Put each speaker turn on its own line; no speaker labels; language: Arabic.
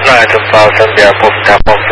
หน้าจะเฝ้าสัญญาพบกับ